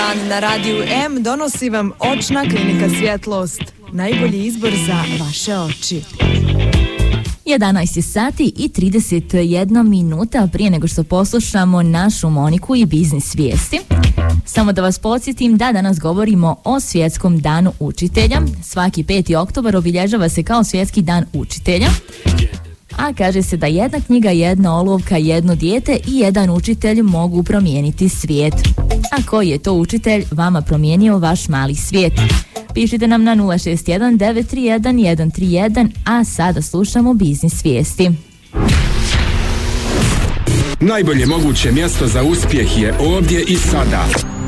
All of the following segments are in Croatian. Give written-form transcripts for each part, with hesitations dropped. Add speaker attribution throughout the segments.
Speaker 1: dan na radiju M donosi vam Očna klinika Svjetlost. Najbolji izbor za vaše oči.
Speaker 2: 11 sati i 31 minuta prije nego što poslušamo našu Moniku i biznis vijesti. Samo da vas podsjetim da danas govorimo o Svjetskom danu učitelja. Svaki 5. oktobar obilježava se kao Svjetski dan učitelja. A kaže se da jedna knjiga, jedna olovka, jedno dijete i jedan učitelj mogu promijeniti svijet. A koji je to učitelj vama promijenio vaš mali svijet? Pišite nam na 061 931 131, a sada slušamo biznis vijesti.
Speaker 3: Najbolje moguće mjesto za uspjeh je ovdje i sada.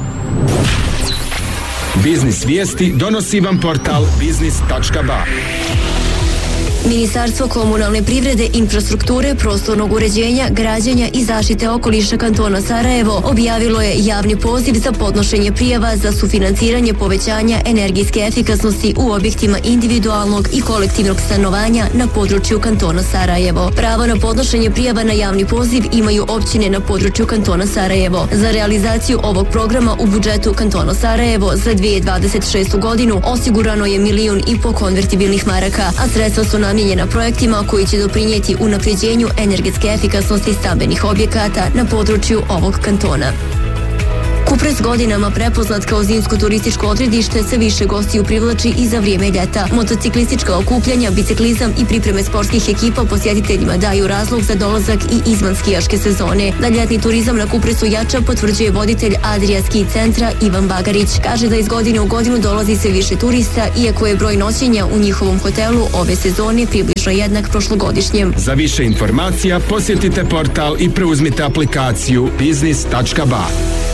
Speaker 3: Biznis vijesti donosi vam portal biznis.ba.
Speaker 4: Ministarstvo komunalne privrede, infrastrukture, prostornog uređenja, građenja i zaštite okoliša kantona Sarajevo objavilo je javni poziv za podnošenje prijava za sufinanciranje povećanja energetske efikasnosti u objektima individualnog i kolektivnog stanovanja na području kantona Sarajevo. Pravo na podnošenje prijava na javni poziv imaju općine na području kantona Sarajevo. Za realizaciju ovog programa u budžetu kantona Sarajevo za 2026. godinu osigurano je 1,5 milijuna konvertibilnih maraka, a sredstva su namijenjena projektima koji će doprinijeti unapređenju energetske efikasnosti stambenih objekata na području ovog kantona. Kupres godinama prepoznat kao zimsko turističko odredište, sve više gostiju privlači i za vrijeme ljeta. Motociklistička okupljanja, biciklizam i pripreme sportskih ekipa posjetiteljima daju razlog za dolazak i izvan skijaške sezone. Da ljetni turizam na Kupresu jača, potvrđuje voditelj Adria Ski centra Ivan Bagarić. Kaže da iz godine u godinu dolazi sve više turista, iako je broj noćenja u njihovom hotelu ove sezone približno jednak prošlogodišnjem.
Speaker 3: Za više informacija posjetite portal i preuzmite aplikaciju biznis.ba.